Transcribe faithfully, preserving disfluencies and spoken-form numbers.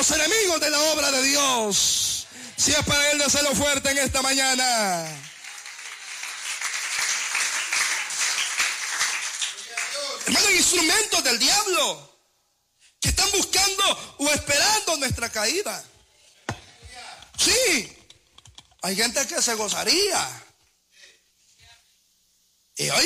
los enemigos de la obra de Dios. Si es para Él, déselo fuerte en esta mañana. Hermanos, instrumentos del diablo que están buscando o esperando nuestra caída. Sí, hay gente que se gozaría. Y hoy